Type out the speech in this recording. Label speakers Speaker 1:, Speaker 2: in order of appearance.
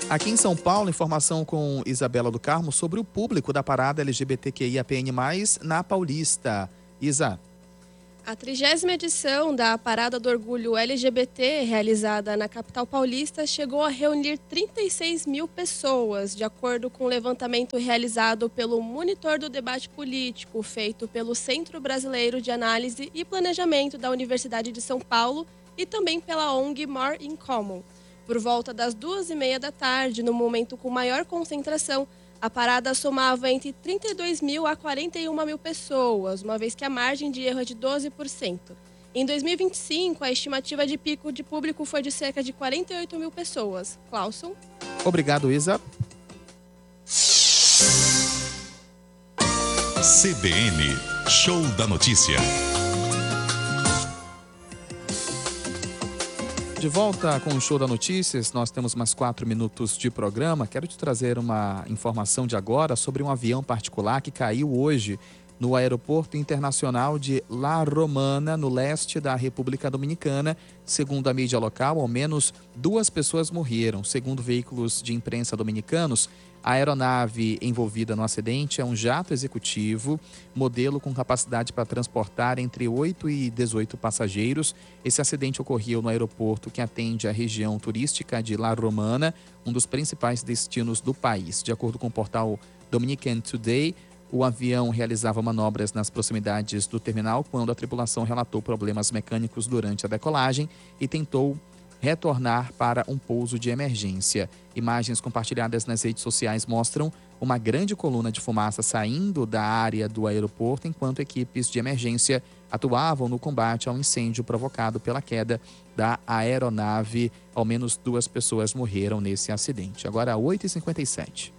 Speaker 1: Aqui em São Paulo, informação com Isabela do Carmo sobre o público da parada LGBTQIAPN+, na Paulista. Isa.
Speaker 2: A 30ª edição da Parada do Orgulho LGBT, realizada na capital paulista, chegou a reunir 36 mil pessoas, de acordo com o levantamento realizado pelo Monitor do Debate Político, feito pelo Centro Brasileiro de Análise e Planejamento da Universidade de São Paulo e também pela ONG More in Common. Por volta das 2h30 da tarde, no momento com maior concentração, a parada somava entre 32 mil a 41 mil pessoas, uma vez que a margem de erro é de 12%. Em 2025, a estimativa de pico de público foi de cerca de 48 mil pessoas. Clauson?
Speaker 1: Obrigado, Isa.
Speaker 3: CBN, Show da Notícia.
Speaker 1: De volta com o Show da Notícias, nós temos mais 4 minutos de programa. Quero te trazer uma informação de agora sobre um avião particular que caiu hoje no Aeroporto Internacional de La Romana, no leste da República Dominicana. Segundo a mídia local, ao menos 2 pessoas morreram. Segundo veículos de imprensa dominicanos, a aeronave envolvida no acidente é um jato executivo, modelo com capacidade para transportar entre 8 e 18 passageiros. Esse acidente ocorreu no aeroporto que atende a região turística de La Romana, um dos principais destinos do país. De acordo com o portal Dominican Today, o avião realizava manobras nas proximidades do terminal quando a tripulação relatou problemas mecânicos durante a decolagem e tentou retornar para um pouso de emergência. Imagens compartilhadas nas redes sociais mostram uma grande coluna de fumaça saindo da área do aeroporto enquanto equipes de emergência atuavam no combate ao incêndio provocado pela queda da aeronave. Ao menos 2 pessoas morreram nesse acidente. Agora, 8h57.